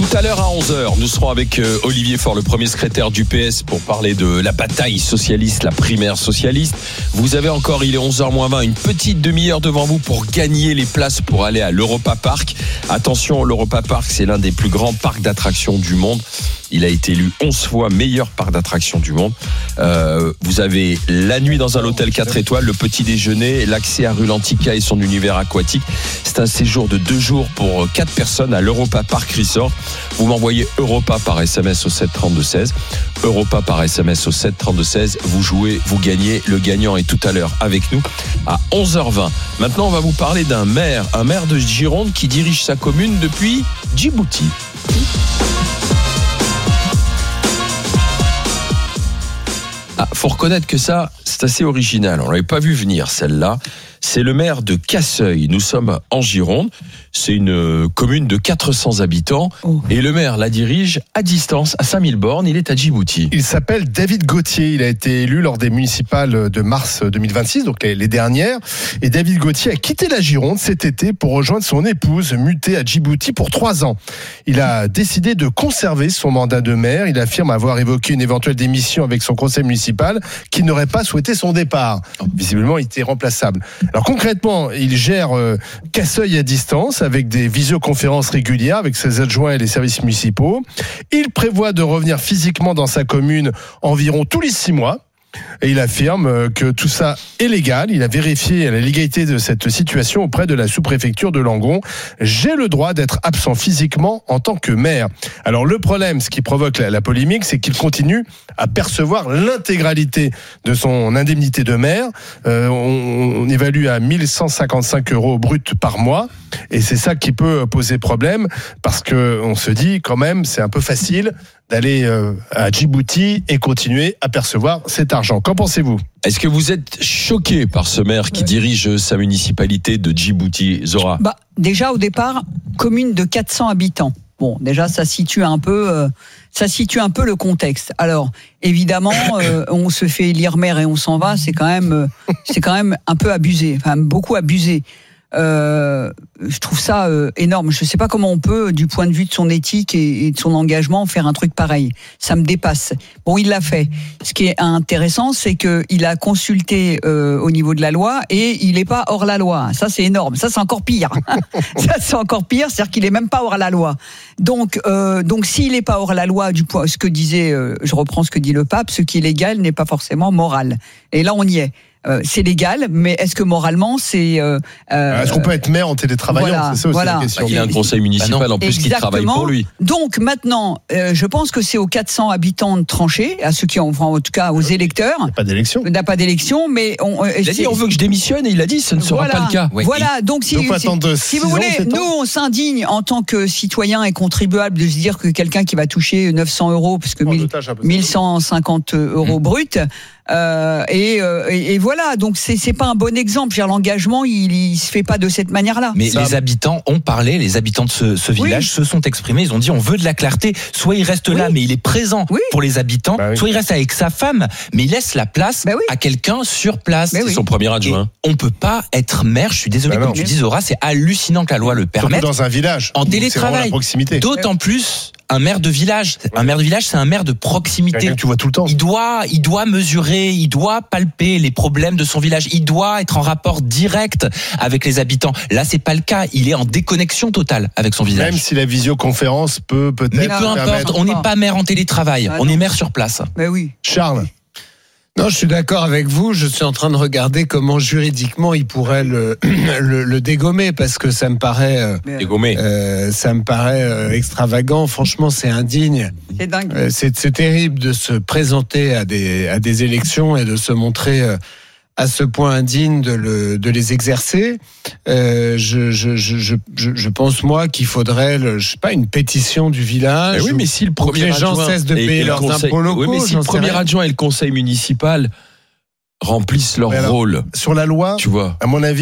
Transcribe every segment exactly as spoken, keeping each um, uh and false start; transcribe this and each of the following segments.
Tout à l'heure à onze heures, nous serons avec euh, Olivier Faure, le premier secrétaire du P S, pour parler de la bataille socialiste, la primaire socialiste. Vous avez encore, il est onze heures moins vingt, une petite demi-heure devant vous pour gagner les places pour aller à l'Europa Park. Attention, l'Europa Park, c'est l'un des plus grands parcs d'attractions du monde. Il a été élu onze fois meilleur parc d'attractions du monde. Euh, vous avez la nuit dans un hôtel quatre étoiles, le petit déjeuner, l'accès à Rue Lantica et son univers aquatique. C'est un séjour de deux jours pour quatre personnes à l'Europa Park Resort. Vous m'envoyez Europa par S M S au sept trente-deux seize. Europa par S M S au sept trente-deux seize. Vous jouez, vous gagnez. Le gagnant est tout à l'heure avec nous à onze heures vingt. Maintenant, on va vous parler d'un maire, un maire de Gironde qui dirige sa commune depuis Djibouti. Ah, faut reconnaître que ça, c'est assez original. On l'avait pas vu venir, celle-là. C'est le maire de Casseuil. Nous sommes en Gironde. C'est une commune de quatre cents habitants. Oh. Et le maire la dirige à distance, à cinq mille bornes. Il est à Djibouti. Il s'appelle David Gauthier. Il a été élu lors des municipales de mars deux mille vingt-six, donc les, les dernières. Et David Gauthier a quitté la Gironde cet été pour rejoindre son épouse, mutée à Djibouti pour trois ans. Il a décidé de conserver son mandat de maire. Il affirme avoir évoqué une éventuelle démission avec son conseil municipal qui n'aurait pas souhaité son départ. Visiblement, il était remplaçable. Alors concrètement, il gère euh, Casseuil à distance avec des visioconférences régulières avec ses adjoints et les services municipaux. Il prévoit de revenir physiquement dans sa commune environ tous les six mois. Et il affirme que tout ça est légal. Il a vérifié la légalité de cette situation auprès de la sous-préfecture de Langon. J'ai le droit d'être absent physiquement en tant que maire. Alors le problème, ce qui provoque la, la polémique, c'est qu'il continue à percevoir l'intégralité de son indemnité de maire. Euh, on, on évalue à mille cent cinquante-cinq euros bruts par mois. Et c'est ça qui peut poser problème parce que on se dit quand même, c'est un peu facile d'aller euh, à Djibouti et continuer à percevoir cet argent. Qu'en pensez-vous ? Est-ce que vous êtes choqué par ce maire qui ouais. dirige sa municipalité de Djibouti, Zora ? Bah, déjà, au départ, commune de quatre cents habitants. Bon, déjà, ça situe un peu, euh, ça situe un peu le contexte. Alors, évidemment, euh, on se fait élire maire et on s'en va. C'est quand même, euh, c'est quand même un peu abusé, enfin beaucoup abusé. Euh, je trouve ça euh, énorme. Je ne sais pas comment on peut, du point de vue de son éthique et, et de son engagement, faire un truc pareil. Ça me dépasse. Bon, il l'a fait. Ce qui est intéressant, c'est qu'il a consulté euh, au niveau de la loi et il n'est pas hors la loi. Ça, c'est énorme. Ça, c'est encore pire. Ça, c'est encore pire. C'est-à-dire qu'il n'est même pas hors la loi. Donc, euh, donc s'il n'est pas hors la loi, du point, ce que disait, euh, je reprends ce que dit le pape, ce qui est légal n'est pas forcément moral. Et là, on y est. Euh, c'est légal, mais est-ce que moralement c'est euh, euh, est-ce qu'on peut être maire en télétravaillant ? Voilà, c'est ça aussi voilà. la question. Il y a un conseil municipal bah en plus Exactement. Qui travaille pour lui. Donc maintenant, euh, je pense que c'est aux quatre cents habitants de trancher, à ceux qui ont, enfin, en tout cas aux électeurs. Il n'y a pas d'élection. Il n'y a pas d'élection, mais on. Euh, il a dit on veut que je démissionne et il a dit ce ne sera voilà, pas le cas. Ouais. Voilà, donc si, donc, si, si vous voulez, nous on s'indigne en tant que citoyens et contribuables de se dire que quelqu'un qui va toucher neuf cents euros, parce que mille cent cinquante euros mmh. bruts. Euh, et, euh, et, et voilà, donc c'est, c'est pas un bon exemple. Je veux dire, l'engagement, il, il se fait pas de cette manière-là. Mais ça... les habitants ont parlé, les habitants de ce, ce village oui. se sont exprimés. Ils ont dit on veut de la clarté. Soit il reste oui. là, mais il est présent oui. pour les habitants. Bah oui. Soit il reste avec sa femme, mais il laisse la place bah oui. à quelqu'un sur place. Bah c'est oui. son premier adjoint. Et on peut pas être maire. Je suis désolé, bah comme tu dis, Zora, c'est hallucinant que la loi le permette. Surtout dans un village. En télétravail. D'autant plus. Un maire de village, un maire de village, c'est un maire de proximité. Quelqu'un que tu vois tout le temps. Il doit, il doit mesurer, il doit palper les problèmes de son village. Il doit être en rapport direct avec les habitants. Là, c'est pas le cas. Il est en déconnexion totale avec son village. Même si la visioconférence peut peut-être. Mais peu importe. On n'est pas maire en télétravail. Ah, on est maire sur place. Mais oui. Charles. Non, je suis d'accord avec vous. Je suis en train de regarder comment juridiquement il pourrait le le, le dégommer parce que ça me paraît euh, dégommer. Euh, ça me paraît euh, extravagant. Franchement, c'est indigne. C'est dingue. Euh, c'est, c'est terrible de se présenter à des à des élections et de se montrer euh, à ce point indigne de le de les exercer. Euh, je, je je je je pense moi qu'il faudrait le, je sais pas une pétition du village. Mais oui, mais si le premier les gens adjoint cessent de payer leurs conseil, impôts locaux, oui, mais si le premier rien. adjoint et le conseil municipal remplissent leur alors, rôle sur la loi, tu vois. À mon avis,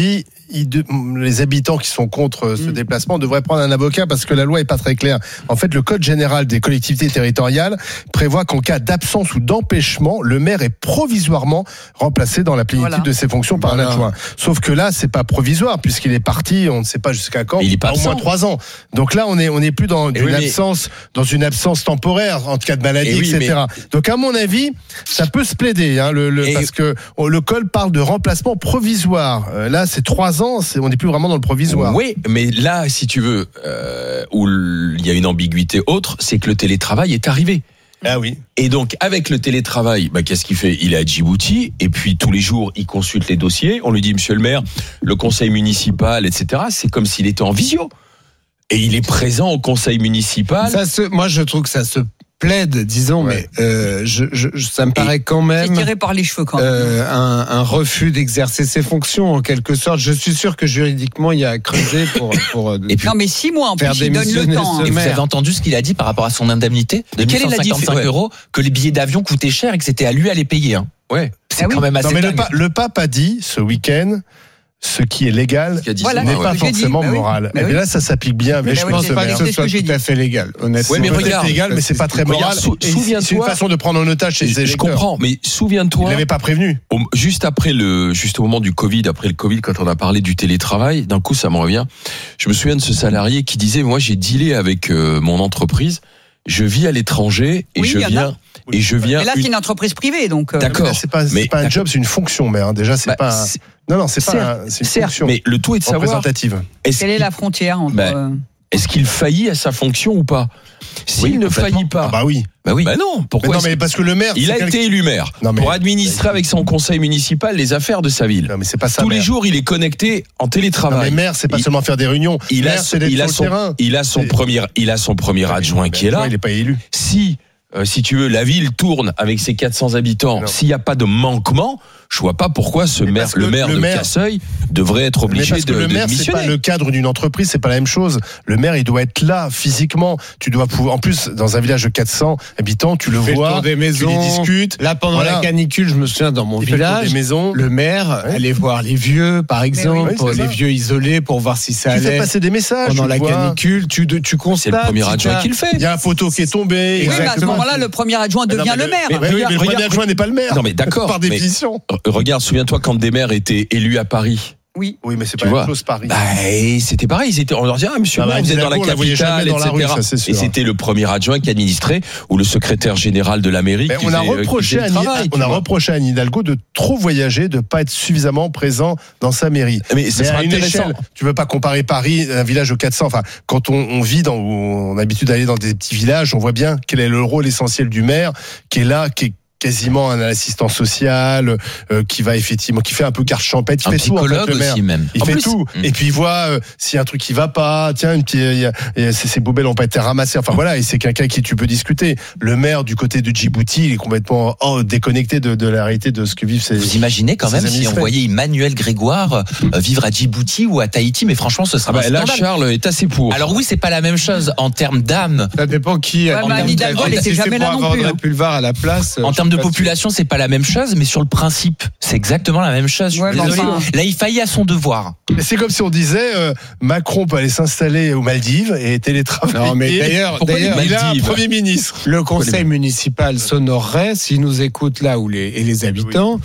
ils de, les habitants qui sont contre ce mmh. déplacement devraient prendre un avocat parce que la loi est pas très claire. En fait, le code général des collectivités territoriales prévoit qu'en cas d'absence ou d'empêchement, le maire est provisoirement remplacé dans la plénitude voilà. de ses fonctions par voilà. un adjoint. Sauf que là, c'est pas provisoire puisqu'il est parti, on ne sait pas jusqu'à quand, il est pas au moins trois ans. Donc là, on est on n'est plus dans une oui, absence, mais... dans une absence temporaire en cas de maladie, oui, et cetera. Mais... Donc à mon avis, ça peut se plaider, hein, le, le, parce que oh, le code parle de remplacement provisoire. Euh, là, c'est trois ans, c'est, on n'est plus vraiment dans le provisoire. Oui, mais là, si tu veux, euh, où il y a une ambiguïté autre, c'est que le télétravail est arrivé. Ah oui. Et donc, avec le télétravail, bah, qu'est-ce qu'il fait ? Il est à Djibouti, et puis tous les jours, il consulte les dossiers. On lui dit, monsieur le maire, le conseil municipal, et cetera. C'est comme s'il était en visio. Et il est présent au conseil municipal. Ça se, moi, je trouve que ça se plaide, disons, ouais. mais euh, je, je, ça me paraît quand même c'est tiré par les cheveux quand même. Euh, un, un refus d'exercer ses fonctions en quelque sorte. Je suis sûr que juridiquement il y a à creuser pour, pour et puis, non mais six mois en plus il donne le temps. Et vous avez entendu ce qu'il a dit par rapport à son indemnité de mille cent cinquante-cinq euros, que les billets d'avion coûtaient cher et que c'était à lui à les payer. Hein. Ouais, c'est ah quand oui. même assez non, mais dingue. le, pa- le pape a dit ce week-end. Ce qui est légal voilà, n'est ouais, pas ouais. forcément dit, bah moral. Bah et oui. là, ça s'applique bien. Mais, mais je je pense pense pas que ce soit tout à fait légal. Honnêtement, ouais, mais c'est regarde, légal, mais c'est pas très moral. Regarde, sou- souviens-toi, c'est une façon de prendre en otage ses électeurs. Je comprends, mais souviens-toi. Il l'avait pas prévenu. Au, juste après le, juste au moment du Covid, après le Covid, quand on a parlé du télétravail, d'un coup, ça me revient. Je me souviens de ce salarié qui disait, moi, j'ai dealé avec euh, mon entreprise. Je vis à l'étranger et oui, je viens. Et je viens. Mais là, une... c'est une entreprise privée, donc. Euh... D'accord. Mais c'est pas, c'est mais, pas un job, c'est une fonction, mais hein, déjà, c'est bah, pas. C'est... Non, non, c'est certes, pas. Un, c'est une certes, fonction. Mais le tout est de savoir. Représentative. Est-ce Quelle est la frontière entre. Bah, est-ce qu'il faillit à sa fonction ou pas ? S'il oui, ne faillit pas. Ah bah oui. Bah oui. Bah non. Pourquoi mais non, mais parce que le maire. Il a quelqu'un... été élu maire non, mais... pour administrer avec son conseil municipal les affaires de sa ville. Non, mais c'est pas ça. Tous maire. les jours, il est connecté en télétravail. Non, mais maire, c'est pas il... seulement faire des réunions. Il maire, a, c'est d'être il a sur son, le terrain. il a son c'est... premier, il a son premier adjoint qui est là. Il est pas élu. Si. Euh, si tu veux, la ville tourne avec ses quatre cents habitants. Non. S'il n'y a pas de manquement, je vois pas pourquoi ce maire, le maire le de maire, Casseuil devrait être obligé parce que de, le maire, de démissionner. C'est pas le cadre d'une entreprise, c'est pas la même chose. Le maire, il doit être là physiquement. Tu dois pouvoir. En plus, dans un village de quatre cents habitants, tu le tu vois, le tour des maisons, tu les discutes. Là, pendant voilà. la canicule, je me souviens dans mon il village, le, des maisons. le maire ouais. allait voir les vieux, par exemple, oui, les ça. vieux isolés, pour voir si ça tu allait. Tu fais passer des messages pendant la vois. canicule. Tu tu constates. C'est le premier adjoint qui le fait. Il y a un poteau qui est tombé. Oui, mais à ce moment-là, le premier adjoint devient le maire. Mais, mais, regarde, mais le premier regarde, adjoint n'est pas le maire. Non, mais d'accord. Par définition. Regarde, souviens-toi quand des maires étaient élus à Paris. Oui. Oui, mais c'est tu pas vois, la même chose Paris. Bah, c'était pareil. Ils étaient, on leur disait, ah, monsieur, ah bah, vous êtes dans la capitale, dans la rue, et cetera. ça, et c'était le premier adjoint qui administrait, ou le secrétaire général de la mairie. Mais qui on a faisait, reproché, qui à, travail, on a reproché à Anne Hidalgo de trop voyager, de pas être suffisamment présent dans sa mairie. Mais c'est à une échelle, tu veux pas comparer Paris, un village de quatre cents. Enfin, quand on, on vit dans, on a l'habitude d'aller dans des petits villages, on voit bien quel est le rôle essentiel du maire, qui est là, qui est quasiment un assistant social euh, qui va effectivement qui fait un peu carte champêtre, il un fait tout en fait, le maire. Aussi même. Il en fait plus, tout mmh. et puis il voit euh, s'il y a un truc qui va pas, tiens une petite ces, ces poubelles n'ont pas été ramassées, enfin voilà, et c'est quelqu'un qui tu peux discuter. Le maire du côté de Djibouti, il est complètement oh, déconnecté de, de la réalité de ce que vivent ses. Vous imaginez quand même si on voyait Emmanuel Grégoire euh, vivre à Djibouti ou à Tahiti, mais franchement ce serait ah bah, là Charles est assez pour. Alors oui, c'est pas la même chose en termes d'âme. Ça dépend qui. Ouais, en bah, termes Hidalgo, de, elle était jamais là non plus. Pulvar à la place. En termes de population, c'est pas la même chose, mais sur le principe, c'est exactement la même chose. Ouais, enfin... Là, il faillit à son devoir. C'est comme si on disait euh, Macron peut aller s'installer aux Maldives et télétravailler. Non, mais d'ailleurs, d'ailleurs il a un Premier ministre. Le conseil municipal s'honorerait s'il nous écoute là où les, et les habitants.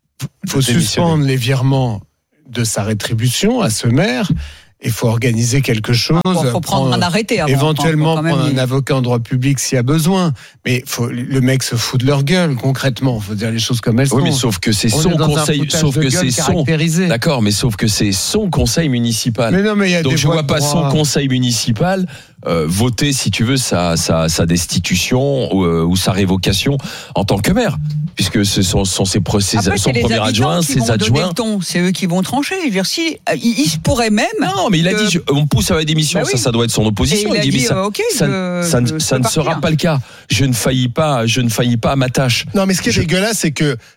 Il faut suspendre les virements de sa rétribution à ce maire. Il faut organiser quelque chose. Il faut prendre, prendre un arrêté avant. Éventuellement prendre prendre un dire. avocat en droit public s'il y a besoin. Mais faut, le mec se fout de leur gueule concrètement. Il faut dire les choses comme elles oui, sont. Oui, mais sauf que c'est On son conseil, sauf que c'est son. D'accord, mais sauf que c'est son conseil municipal. Mais non, mais il y a Donc des je vois pas droit. son conseil municipal euh, voter, si tu veux, sa sa, sa destitution ou, euh, ou sa révocation en tant que maire, puisque ce sont, sont ses, ses Après, son premier adjoint, ses adjoints. C'est eux qui vont trancher. Je veux dire, si il, il se pourrait même. Non, mais il a que... dit on pousse à la démission. Bah oui. Ça, ça doit être son opposition. Il, il a dit, dit, mais ça, okay, ça, je, ça, je, ça je ne sera pas le cas. Je ne faillis pas, je ne faillis pas à ma tâche. Non, mais ce qui est je... dégueulasse, c'est que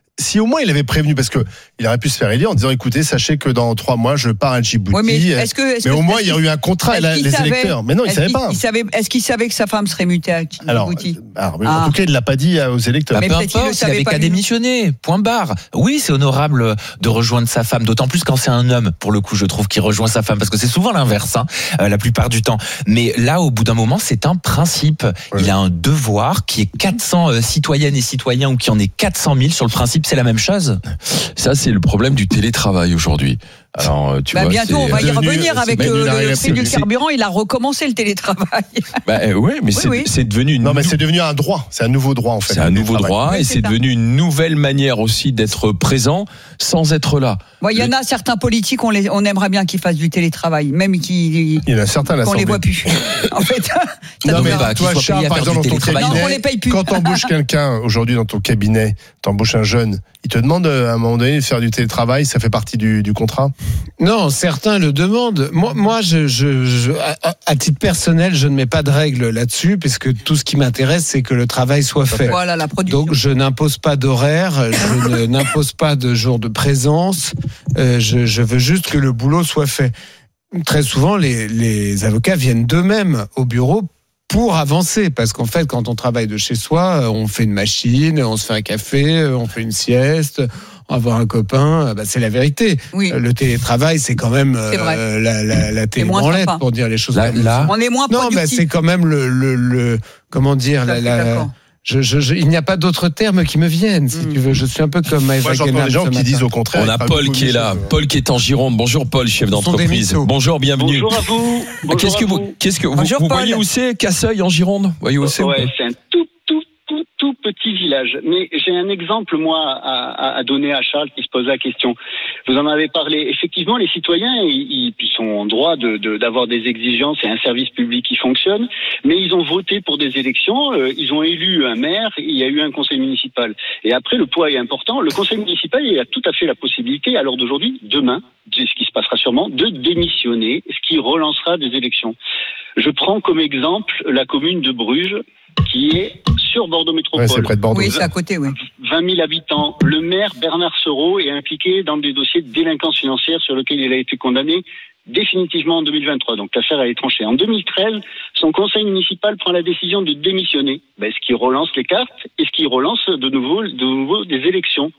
si au moins il avait prévenu, parce que il aurait pu se faire élire en disant écoutez, sachez que dans trois mois je pars à Djibouti. Oui, mais est-ce que, est-ce mais que, au moins est-ce il y aurait eu un contrat et là, les savait, électeurs. Mais non, il savait pas. Il savait, est-ce qu'il savait que sa femme serait mutée à Djibouti? Alors, alors ah. en tout cas, il l'a pas dit aux électeurs. Bah, peu importe, il avait qu'à démissionner. Point barre. Oui, c'est honorable de rejoindre sa femme, d'autant plus quand c'est un homme. Pour le coup, je trouve qu'il rejoint sa femme, parce que c'est souvent l'inverse, hein, euh, la plupart du temps. Mais là, au bout d'un moment, c'est un principe. Ouais. Il a un devoir qui est quatre cents euh, citoyennes et citoyens ou qui en est quatre cent mille. Sur le principe, c'est la même chose. Ça, c'est le problème du télétravail aujourd'hui. Alors, tu bah vois, bientôt, on va y devenu, revenir avec le, le prix du carburant. Il a recommencé le télétravail. Bah, euh, ouais, mais oui, c'est, oui. c'est devenu une non, mais c'est devenu un droit. C'est un nouveau droit en fait. C'est un nouveau droit, oui, et c'est, c'est devenu une nouvelle manière aussi d'être présent sans être là. Bon, il y en a certains politiques, on, les, on aimerait bien qu'ils fassent du télétravail, même qui. Il y en a certains là. Qu'on les voit plus. En fait. Non mais bah, toi, Charles, par exemple, dans ton cabinet, non, on les paye plus. Quand t'embauches quelqu'un aujourd'hui dans ton cabinet, t'embauches un jeune, il te demande à un moment donné de faire du télétravail, ça fait partie du, du contrat? Non, certains le demandent. Moi, moi, je, je, je à, à titre personnel, je ne mets pas de règles là-dessus, puisque tout ce qui m'intéresse, c'est que le travail soit fait. Voilà, la production. Donc, je n'impose pas d'horaire, je ne, n'impose pas de jour de présence. Euh, je, je veux juste que le boulot soit fait. Très souvent, les, les avocats viennent d'eux-mêmes au bureau pour avancer, parce qu'en fait, quand on travaille de chez soi, on fait une machine, on se fait un café, on fait une sieste, on va voir un copain, bah c'est la vérité. Oui. Le télétravail, c'est quand même c'est euh, la, la, la télé-branlette, pour dire les choses là, comme là. Ça. On est moins productif. Non, bah c'est quand même le, le, le comment dire, la, la, je, je, je, il n'y a pas d'autres termes qui me viennent, si mmh. tu veux. Je suis un peu comme Maëva Moi, j'entends des gens qui matin. disent au contraire. On a Paul qui est là. Choses. Paul qui est en Gironde. Bonjour Paul, chef d'entreprise. Bonjour, bienvenue. Bonjour à vous. Bonjour qu'est-ce que vous, vous, qu'est-ce que vous, vous voyez où c'est Casseuil en Gironde? Voyez où c'est? Ouais, c'est un tout, tout, tout, tout petit village. Mais j'ai un exemple, moi, à, à donner à Charles qui se pose la question. Vous en avez parlé. Effectivement, les citoyens, ils, ils sont en droit de, de, d'avoir des exigences et un service public qui fonctionne, mais ils ont voté pour des élections, euh, ils ont élu un maire, il y a eu un conseil municipal. Et après, le poids est important. Le conseil municipal, il a tout à fait la possibilité, à l'heure d'aujourd'hui, demain, c'est ce qui se passera sûrement, de démissionner, ce qui relancera des élections. Je prends comme exemple la commune de Bruges, qui est sur Bordeaux Métropole. Ouais, c'est près de Bordeaux. Oui, c'est à côté, oui. vingt mille habitants. Le maire, Bernard Sereau, est impliqué dans des dossiers de délinquance financière sur lesquels il a été condamné définitivement en deux mille vingt-trois. Donc l'affaire a été tranchée. En deux mille treize, son conseil municipal prend la décision de démissionner. Ben, ce qui relance les cartes et ce qui relance de nouveau, de nouveau des élections.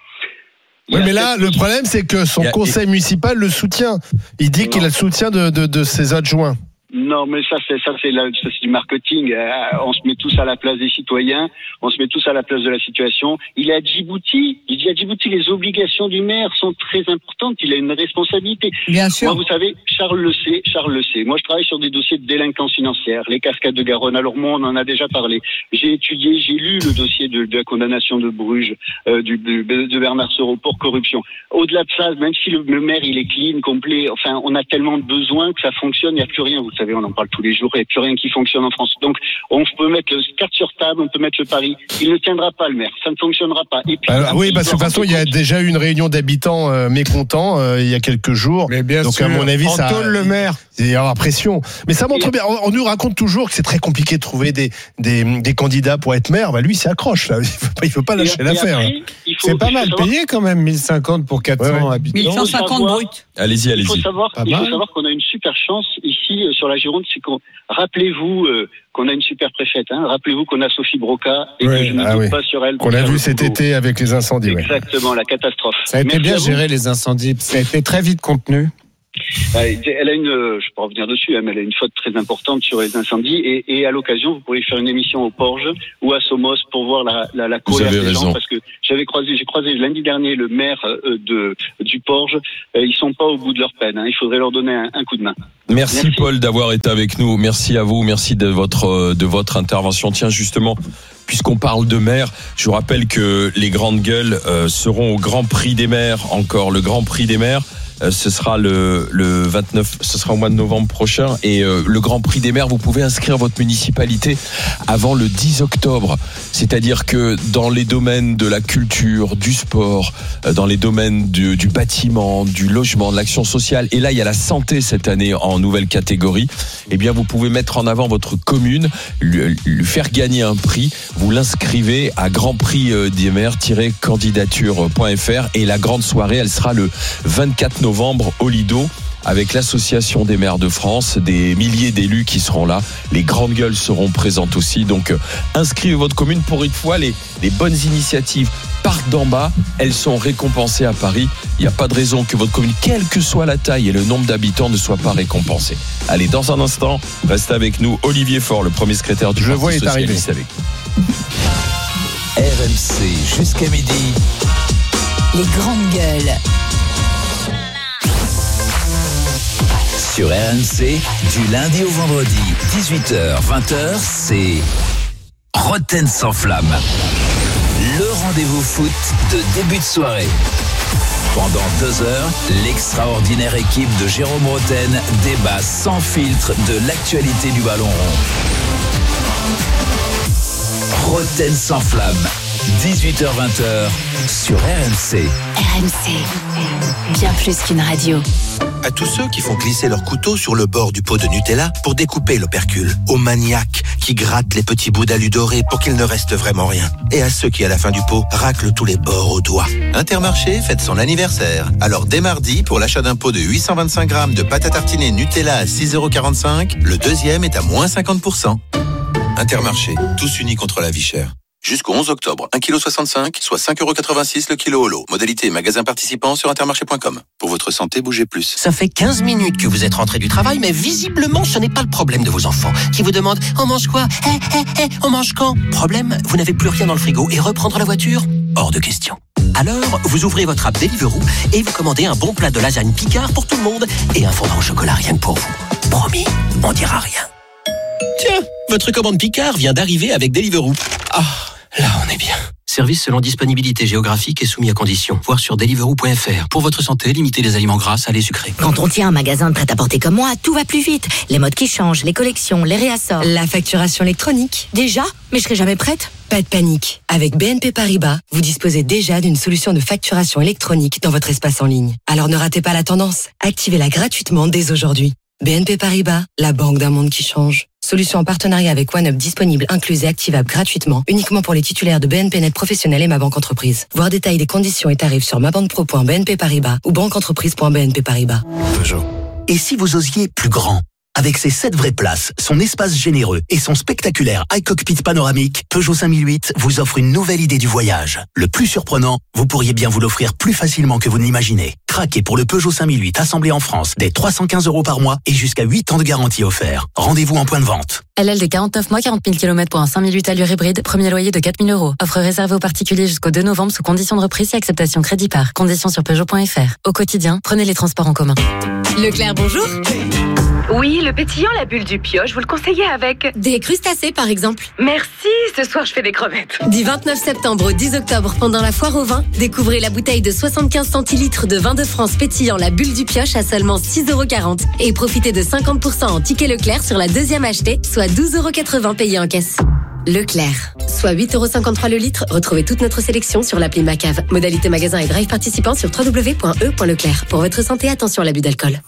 Oui, mais là, le problème, c'est que son a... conseil municipal le soutient. Il dit non. qu'il a le soutien de, de, de ses adjoints. Non, mais ça, c'est ça, c'est, la, ça, c'est du marketing. Euh, on se met tous à la place des citoyens, on se met tous à la place de la situation. Il est à Djibouti. Il dit à Djibouti, les obligations du maire sont très importantes. Il a une responsabilité. Bien sûr. Moi, vous savez, Charles le sait. Charles le sait. Moi, je travaille sur des dossiers de délinquance financière, les cascades de Garonne. Alors moi, on en a déjà parlé. J'ai étudié, j'ai lu le dossier de, de la condamnation de Bruges, euh, du, de, de Bernard Sereau pour corruption. Au-delà de ça, même si le, le maire il est clean, complet, enfin, on a tellement de besoins que ça fonctionne. Il n'y a plus rien. Vous savez, on en parle tous les jours, il n'y a plus rien qui fonctionne en France. Donc, on peut mettre le carte sur table, on peut mettre le pari. Il ne tiendra pas, le maire. Ça ne fonctionnera pas. Et puis, Alors, oui, parce que de toute façon, il y a déjà eu une réunion d'habitants euh, mécontents euh, il y a quelques jours. Mais bien Donc, sûr, à mon avis, ça. Antoine le maire. Il y aura pression. Mais ça montre bien. On, on nous raconte toujours que c'est très compliqué de trouver des, des, des candidats pour être maire. Bah, lui, c'est accroche, là. Il ne faut, il faut pas lâcher l'affaire. Après, c'est pas mal savoir... payé quand même, mille cinquante pour quatre cents ouais, ouais. habitants. mille cent cinquante brut. Allez-y, allez-y. Il faut savoir, il faut savoir qu'on a une super chance ici euh, sur la Gironde, c'est qu'on rappelez-vous euh, qu'on a une super préfète. Hein, rappelez-vous qu'on a Sophie Broca et ouais, que je ne ah doute oui. pas sur elle. Qu'on a vu cet boulot. été avec les incendies. Exactement, ouais. La catastrophe. Ça a été Merci bien géré les incendies. Ça a été très vite contenu. Elle a une, je peux revenir dessus, mais elle a une faute très importante sur les incendies et, et à l'occasion, vous pourriez faire une émission au Porge ou à Somos pour voir la, la, la colère des gens, parce que j'avais croisé, j'ai croisé lundi dernier le maire de du Porge. Ils sont pas au bout de leur peine. Hein. Il faudrait leur donner un, un coup de main. Merci, merci Paul d'avoir été avec nous. Merci à vous. Merci de votre de votre intervention. Tiens, justement, puisqu'on parle de maires, je vous rappelle que les grandes gueules euh, seront au Grand Prix des maires. Encore le Grand Prix des maires. Euh, ce sera le, le vingt-neuf, ce sera au mois de novembre prochain. Et euh, le Grand Prix des maires, vous pouvez inscrire votre municipalité avant le dix octobre. C'est-à-dire que dans les domaines de la culture, du sport, euh, dans les domaines du, du bâtiment, du logement, de l'action sociale, et là il y a la santé cette année en nouvelle catégorie, eh bien vous pouvez mettre en avant votre commune, lui, lui faire gagner un prix. Vous l'inscrivez à grand prix des maires-candidature point f r et la grande soirée, elle sera le vingt-quatre novembre au Lido, avec l'association des maires de France, des milliers d'élus qui seront là. Les grandes gueules seront présentes aussi. Donc, euh, inscrivez votre commune. Pour une fois, les, les bonnes initiatives partent d'en bas. Elles sont récompensées à Paris. Il n'y a pas de raison que votre commune, quelle que soit la taille et le nombre d'habitants, ne soit pas récompensée. Allez, dans un instant, restez avec nous. Olivier Faure, le premier secrétaire du Je Parti vois est socialiste, avec nous. R M C jusqu'à midi. Les grandes gueules. Sur R M C, du lundi au vendredi, dix-huit heures vingt heures, c'est Roten sans flamme. Le rendez-vous foot de début de soirée. Pendant deux heures, l'extraordinaire équipe de Jérôme Roten débat sans filtre de l'actualité du ballon rond. Roten sans flamme, dix-huit heures vingt sur R M C. R M C, bien plus qu'une radio. À tous ceux qui font glisser leur couteau sur le bord du pot de Nutella pour découper l'opercule. Aux maniaques qui grattent les petits bouts d'alu doré pour qu'il ne reste vraiment rien. Et à ceux qui, à la fin du pot, raclent tous les bords au doigt. Intermarché fête son anniversaire. Alors dès mardi, pour l'achat d'un pot de huit cent vingt-cinq grammes de pâte à tartiner Nutella à six euros quarante-cinq, le deuxième est à moins cinquante pour cent. Intermarché, tous unis contre la vie chère. Jusqu'au onze octobre, un virgule soixante-cinq kilos, soit cinq euros quatre-vingt-six le kilo au lot. Modalité magasin participant sur intermarché point com. Pour votre santé, bougez plus. Ça fait quinze minutes que vous êtes rentré du travail, mais visiblement, ce n'est pas le problème de vos enfants, qui vous demandent « On mange quoi ? Eh, eh, eh, on mange quand ?» Problème, vous n'avez plus rien dans le frigo et reprendre la voiture ? Hors de question. Alors, vous ouvrez votre app Deliveroo et vous commandez un bon plat de lasagne Picard pour tout le monde et un fondant au chocolat rien que pour vous. Promis, on dira rien. Tiens, votre commande Picard vient d'arriver avec Deliveroo. Ah, là on est bien. Service selon disponibilité géographique et soumis à conditions. Voir sur deliveroo point f r. Pour votre santé, limitez les aliments gras, salés, sucrés. Quand on tient un magasin de prêt-à-porter comme moi, tout va plus vite. Les modes qui changent, les collections, les réassorts. La facturation électronique. Déjà ? Mais je serai jamais prête ? Pas de panique. Avec B N P Paribas, vous disposez déjà d'une solution de facturation électronique dans votre espace en ligne. Alors ne ratez pas la tendance. Activez-la gratuitement dès aujourd'hui. B N P Paribas, la banque d'un monde qui change. Solution en partenariat avec OneUp disponible, incluse et activable gratuitement, uniquement pour les titulaires de B N P Net Professionnel et Ma Banque Entreprise. Voir détails des conditions et tarifs sur mabanquepro point b n p paribas ou banqueentreprise point b n p paribas. Peugeot. Et si vous osiez plus grand ? Avec ses sept vraies places, son espace généreux et son spectaculaire iCockpit panoramique, Peugeot cinq mille huit vous offre une nouvelle idée du voyage. Le plus surprenant, vous pourriez bien vous l'offrir plus facilement que vous ne l'imaginez. Craquez pour le Peugeot cinq mille huit assemblé en France dès trois cent quinze euros par mois et jusqu'à huit ans de garantie offert. Rendez-vous en point de vente. L L de quarante-neuf mois, quarante mille kilomètres pour un cinq mille huit allure hybride, premier loyer de quatre mille euros. Offre réservée aux particuliers jusqu'au deux novembre sous conditions de reprise et acceptation crédit par. Conditions sur peugeot point f r. Au quotidien, prenez les transports en commun. Leclerc, bonjour. Oui, le pétillant, la bulle du pioche, vous le conseillez avec Des crustacés, par exemple. Merci, ce soir je fais des crevettes. Du vingt-neuf septembre au dix octobre, pendant la foire au vin, découvrez la bouteille de soixante-quinze centilitres de vin de France pétillant la bulle du pioche à seulement six euros quarante. Et profitez de cinquante pour cent en ticket Leclerc sur la deuxième achetée, soit douze euros quatre-vingts payés en caisse. Leclerc, soit huit euros cinquante-trois le litre. Retrouvez toute notre sélection sur l'appli Macave. Modalité magasin et drive participant sur w w w point e point leclerc. Pour votre santé, attention à l'abus d'alcool.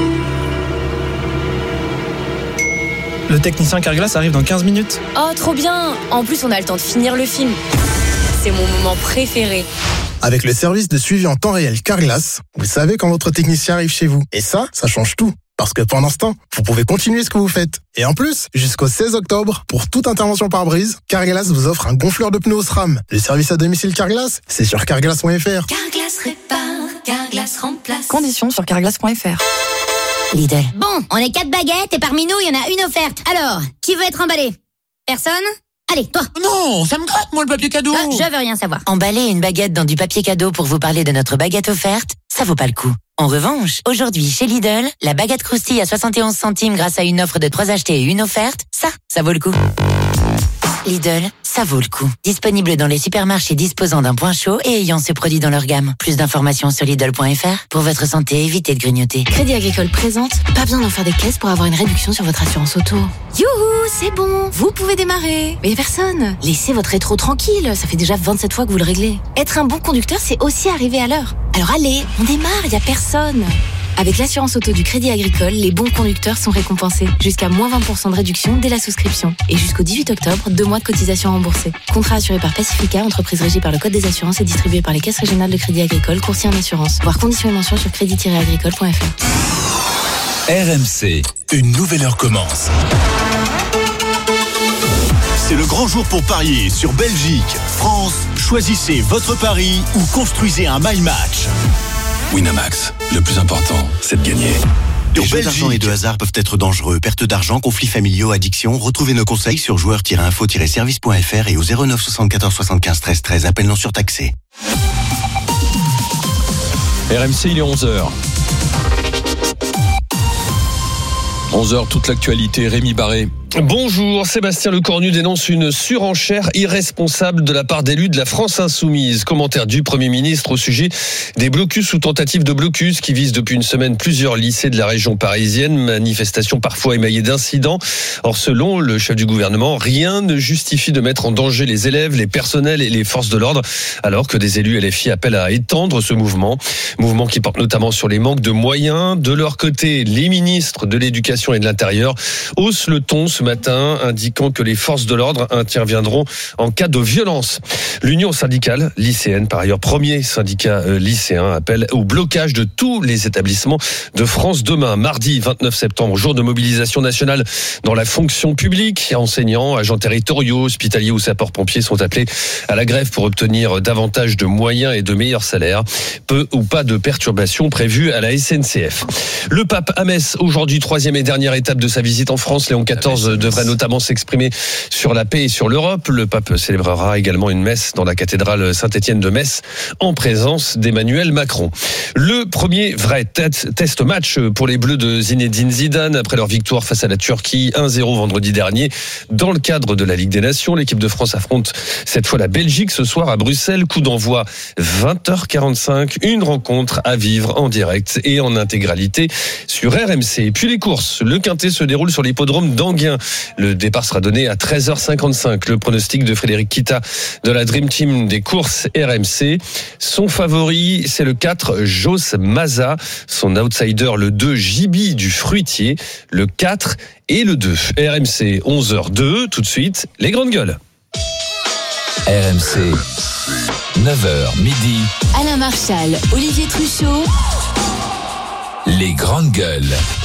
Le technicien Carglass arrive dans quinze minutes. Oh, trop bien! En plus, on a le temps de finir le film. C'est mon moment préféré. Avec le service de suivi en temps réel Carglass, vous savez quand votre technicien arrive chez vous. Et ça, ça change tout. Parce que pendant ce temps, vous pouvez continuer ce que vous faites. Et en plus, jusqu'au seize octobre, pour toute intervention par brise, Carglass vous offre un gonfleur de pneus au SRAM. Le service à domicile Carglass, c'est sur carglass point f r. Carglass répare, Carglass remplace. Conditions sur carglass point f r. Lidl. Bon, on est quatre baguettes et parmi nous, il y en a une offerte. Alors, qui veut être emballé? Personne? Allez, toi. Non, ça me gratte, moi, le papier cadeau. Euh, je veux rien savoir. Emballer une baguette dans du papier cadeau pour vous parler de notre baguette offerte, ça vaut pas le coup. En revanche, aujourd'hui, chez Lidl, la baguette croustille à soixante et onze centimes grâce à une offre de trois achetés et une offerte, ça, ça vaut le coup. Lidl, ça vaut le coup. Disponible dans les supermarchés disposant d'un point chaud et ayant ce produit dans leur gamme. Plus d'informations sur Lidl point F R. Pour votre santé, évitez de grignoter. Crédit Agricole présente, pas besoin d'en faire des caisses pour avoir une réduction sur votre assurance auto. Youhou, c'est bon, vous pouvez démarrer. Mais y a personne. Laissez votre rétro tranquille, ça fait déjà vingt-sept fois que vous le réglez. Être un bon conducteur, c'est aussi arriver à l'heure. Alors allez, on démarre, y a personne. Avec l'assurance auto du Crédit Agricole, les bons conducteurs sont récompensés. Jusqu'à moins vingt pour cent de réduction dès la souscription. Et jusqu'au dix-huit octobre, deux mois de cotisation remboursée. Contrat assuré par Pacifica, entreprise régie par le Code des assurances et distribué par les caisses régionales de Crédit Agricole, courtier en assurance. Voir conditions et mentions sur crédit tiret agricole point F R. R M C, une nouvelle heure commence. C'est le grand jour pour parier sur Belgique, France. Choisissez votre pari ou construisez un my match. Winamax, le plus important, c'est de gagner. Les jeux d'argent et de hasard peuvent être dangereux. Perte d'argent, conflits familiaux, addiction. Retrouvez nos conseils sur joueurs tiret info tiret service point F R et au zéro neuf soixante-quatorze soixante-quinze treize treize. Appel non surtaxé. R M C, il est onze heures. onze heures, toute l'actualité. Rémi Barré. Bonjour, Sébastien Lecornu dénonce une surenchère irresponsable de la part d'élus de la France Insoumise. Commentaire du Premier ministre au sujet des blocus ou tentatives de blocus qui visent depuis une semaine plusieurs lycées de la région parisienne. Manifestation parfois émaillée d'incidents. Or, selon le chef du gouvernement, rien ne justifie de mettre en danger les élèves, les personnels et les forces de l'ordre, alors que des élus L F I appellent à étendre ce mouvement. Mouvement qui porte notamment sur les manques de moyens. De leur côté, les ministres de l'Éducation et de l'Intérieur haussent le ton ce matin, indiquant que les forces de l'ordre interviendront en cas de violence. L'Union syndicale lycéenne, par ailleurs premier syndicat euh, lycéen, appelle au blocage de tous les établissements de France demain, mardi vingt-neuf septembre, jour de mobilisation nationale dans la fonction publique. Enseignants, agents territoriaux, hospitaliers ou sapeurs-pompiers sont appelés à la grève pour obtenir davantage de moyens et de meilleurs salaires. Peu ou pas de perturbations prévues à la S N C F. Le pape à Metz, aujourd'hui troisième et dernière étape de sa visite en France. Léon quatorze devrait notamment s'exprimer sur la paix et sur l'Europe. Le pape célébrera également une messe dans la cathédrale Saint-Étienne de Metz en présence d'Emmanuel Macron. Le premier vrai test match pour les Bleus de Zinedine Zidane après leur victoire face à la Turquie un zéro vendredi dernier dans le cadre de la Ligue des Nations. L'équipe de France affronte cette fois la Belgique ce soir à Bruxelles. Coup d'envoi vingt heures quarante-cinq. Une rencontre à vivre en direct et en intégralité sur R M C. Et puis les courses. Le Quintet se déroule sur l'hippodrome d'Anguin. Le départ sera donné à treize heures cinquante-cinq. Le pronostic de Frédéric Kita de la Dream Team des courses R M C. Son favori, c'est le quatre, Jos Maza. Son outsider, le deux, J B du Fruitier. Le quatre et le deux. R M C, onze heures deux. Tout de suite, les grandes gueules. R M C, neuf heures midi. Alain Marchal, Olivier Truchot. Les grandes gueules.